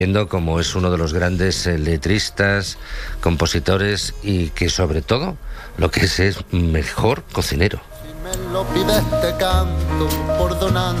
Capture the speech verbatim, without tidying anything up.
Viendo como es uno de los grandes eh, letristas, compositores y que sobre todo lo que es es mejor cocinero. Si me lo pides te canto por don